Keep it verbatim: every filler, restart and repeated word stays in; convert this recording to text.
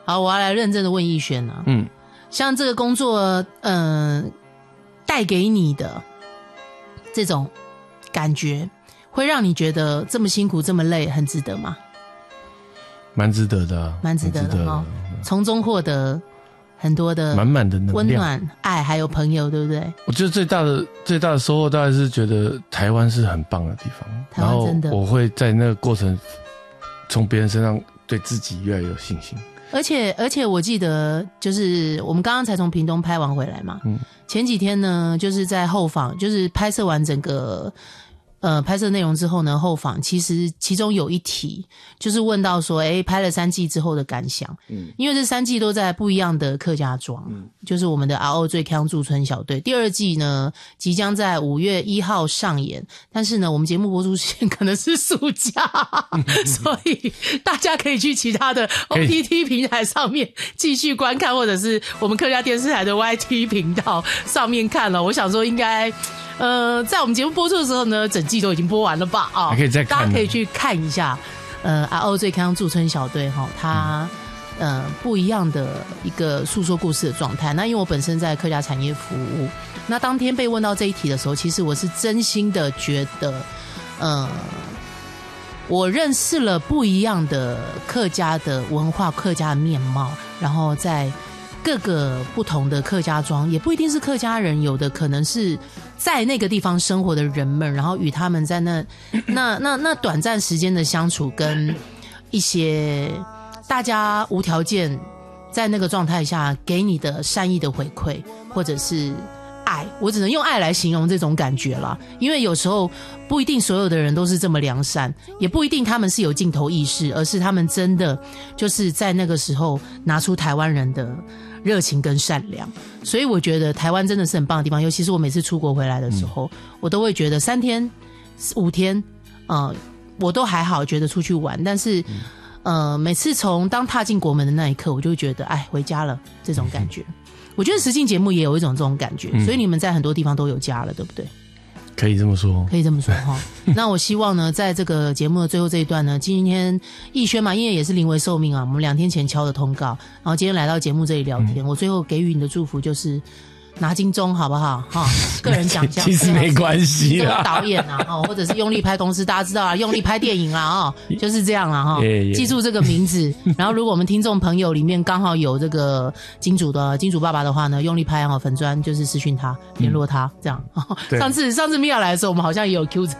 好，我要来认真的问逸轩啊，嗯，像这个工作，嗯、呃，带给你的这种感觉，会让你觉得这么辛苦、这么累，很值得吗？ 蛮值得的、啊， 蛮值得的哦，从中获得很多的满满的能量、 温暖、爱，还有朋友，对不对？ 我觉得最大的最大的收获，大概是觉得台湾是很棒的地方， 台湾真的， 然后我会在那个过程，从别人身上对自己越来越有信心。 而且而且我记得就是我们刚刚才从屏东拍完回来嘛，嗯，前几天呢就是在后访，就是拍摄完整个呃拍摄内容之后呢，后访其实其中有一题就是问到说，诶，拍了三季之后的感想，嗯，因为这三季都在不一样的客家庄，嗯，就是我们的 R O 最强驻村小队，第二季呢即将在五月一号上演，但是呢我们节目播出时间可能是暑假，所以大家可以去其他的 O T T 平台上面继续观看，或者是我们客家电视台的 Y T 频道上面看了。我想说应该呃，在我们节目播出的时候呢，整季都已经播完了吧？啊、哦， 还可以再看， 大家可以去看一下。呃 ，R O 最康驻村小队哈，它、嗯、呃不一样的一个诉说故事的状态。那因为我本身在客家产业服务，那当天被问到这一题的时候，其实我是真心的觉得，呃，我认识了不一样的客家的文化、客家的面貌，然后在各个不同的客家庄，也不一定是客家人，有的可能是在那个地方生活的人们，然后与他们在那那那那短暂时间的相处，跟一些大家无条件在那个状态下给你的善意的回馈，或者是爱，我只能用爱来形容这种感觉啦。因为有时候不一定所有的人都是这么良善，也不一定他们是有镜头意识，而是他们真的就是在那个时候拿出台湾人的热情跟善良。所以我觉得台湾真的是很棒的地方，尤其是我每次出国回来的时候、嗯、我都会觉得三天五天呃，我都还好觉得出去玩，但是、嗯、呃，每次从当踏进国门的那一刻，我就会觉得哎，回家了这种感觉、嗯、我觉得实境节目也有一种这种感觉、嗯、所以你们在很多地方都有家了，对不对？ 可以这么说， 可以这么说哈。那我希望呢，在这个节目的最后这一段呢，今天逸轩嘛，因为也是临危受命啊，我们两天前敲的通告，然后今天来到节目这里聊天，嗯、我最后给予你的祝福就是拿金钟，好不好？哈，个人奖项其实没关系啦， 导演啊，哦，或者是用力拍公司，大家知道啊，用力拍电影啦，哦，就是这样啦，哈，记住这个名字。然后，如果我们听众朋友里面刚好有这个金主的金主爸爸的话呢，用力拍哈粉专就是私讯他，联络他，这样。上次上次米娅来的时候，我们好像也有 Q